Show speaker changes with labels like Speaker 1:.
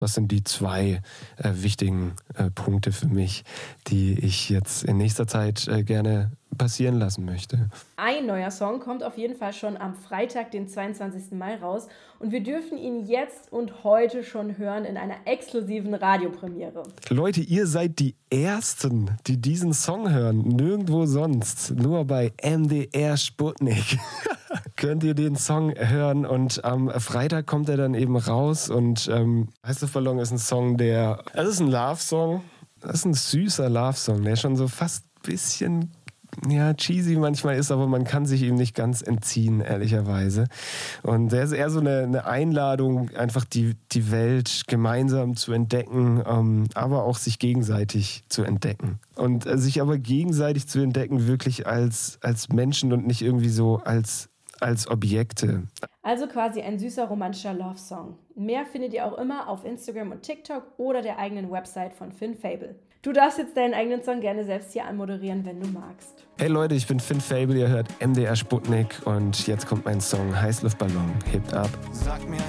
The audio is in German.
Speaker 1: Das sind die zwei wichtigen Punkte für mich, die ich jetzt in nächster Zeit gerne passieren lassen möchte.
Speaker 2: Ein neuer Song kommt auf jeden Fall schon am Freitag, den 22. Mai raus und wir dürfen ihn jetzt und heute schon hören in einer exklusiven Radiopremiere.
Speaker 1: Leute, ihr seid die Ersten, die diesen Song hören, nirgendwo sonst, nur bei MDR Sputnik. Könnt ihr den Song hören und am Freitag kommt er dann eben raus und Heißluftballon ist ein Song, das ist ein Love-Song, das ist ein süßer Love-Song, der schon so fast ein bisschen cheesy manchmal ist, aber man kann sich ihm nicht ganz entziehen, ehrlicherweise. Und der ist eher so eine Einladung, einfach die Welt gemeinsam zu entdecken, aber auch sich gegenseitig zu entdecken. Und sich aber gegenseitig zu entdecken, wirklich als Menschen und nicht irgendwie so als Objekte.
Speaker 2: Also quasi ein süßer romantischer Love-Song. Mehr findet ihr auch immer auf Instagram und TikTok oder der eigenen Website von Finn Fable. Du darfst jetzt deinen eigenen Song gerne selbst hier anmoderieren, wenn du magst.
Speaker 1: Hey Leute, ich bin Finn Fable, ihr hört MDR Sputnik und jetzt kommt mein Song Heißluftballon, hebt ab.
Speaker 3: Sag mir